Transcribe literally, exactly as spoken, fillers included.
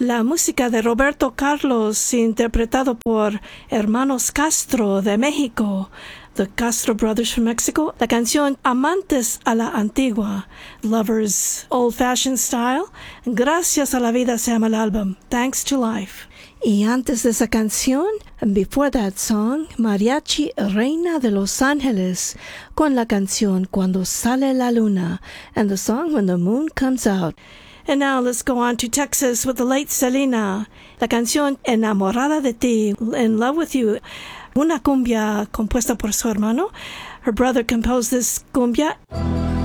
La música de Roberto Carlos, interpretado por Hermanos Castro de México, The Castro Brothers from Mexico. La canción Amantes a la Antigua, Lovers Old Fashioned Style. Gracias a la Vida se llama el álbum, Thanks to Life. Y antes de esa canción, before that song, Mariachi Reina de Los Ángeles, con la canción Cuando Sale la Luna, and the song When the Moon Comes Out. And now let's go on to Texas with the late Selena. La canción Enamorada de Ti, In Love with You. Una cumbia compuesta por su hermano. Her brother composed this cumbia.